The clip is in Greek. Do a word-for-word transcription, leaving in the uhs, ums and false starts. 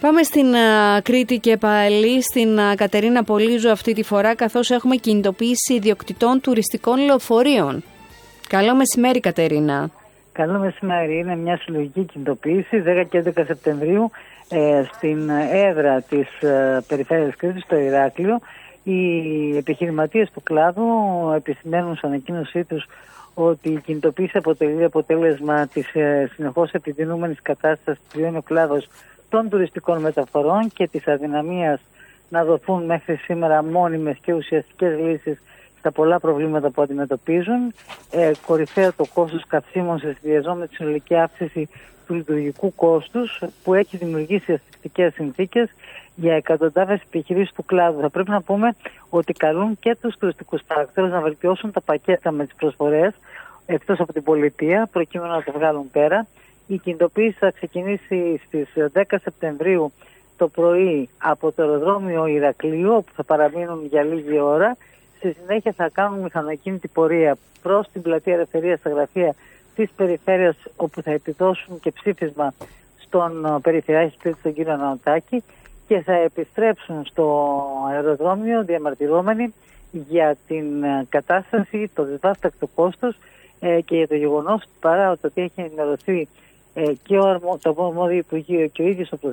Πάμε στην α, Κρήτη και πάλι στην α, Κατερίνα Πολύζου αυτή τη φορά, καθώς έχουμε κινητοποίηση ιδιοκτητών τουριστικών λεωφορείων. Καλό μεσημέρι, Κατερίνα. Καλό μεσημέρι. Είναι μια συλλογική κινητοποίηση δέκα και έντεκα Σεπτεμβρίου ε, στην έδρα της ε, Περιφέρειας Κρήτης, στο Ηράκλειο. Οι επιχειρηματίες του κλάδου επισημαίνουν στην ανακοίνωσή τους ότι η κινητοποίηση αποτελεί αποτέλεσμα της ε, συνεχώς επιδεινούμενης κατάστασης που βιώνει ο κλάδος των τουριστικών μεταφορών και της αδυναμίας να δοθούν μέχρι σήμερα μόνιμες και ουσιαστικές λύσεις στα πολλά προβλήματα που αντιμετωπίζουν. Ε, κορυφαίο το κόστος καυσίμων σε συνδυασμό με τη συνολική αύξηση του λειτουργικού κόστους που έχει δημιουργήσει ασφυκτικές συνθήκες για εκατοντάδες επιχειρήσεις του κλάδου. Θα πρέπει να πούμε ότι καλούν και τους τουριστικούς παρακτήρες να βελτιώσουν τα πακέτα με τις προσφορές εκτός από την πολιτεία προκειμένου να το βγάλουν πέρα. Η κινητοποίηση θα ξεκινήσει στις δέκα Σεπτεμβρίου το πρωί από το αεροδρόμιο Ηρακλείου, όπου θα παραμείνουν για λίγη ώρα. Στη συνέχεια θα κάνουν μηχανοκίνητη πορεία προς την πλατεία Ελευθερίας στα γραφεία της Περιφέρειας, όπου θα επιδώσουν και ψήφισμα στον Περιφερειάρχη Κρήτης, τον κύριο Ανωτάκη, και θα επιστρέψουν στο αεροδρόμιο διαμαρτυρόμενοι για την κατάσταση, το δυσβάστακτο κόστος ε, και για το γεγονός, παρά ότι έχει ενημερωθεί ε, και ο αρμο, το αρμόδιο Υπουργείο και ο ίδιος ο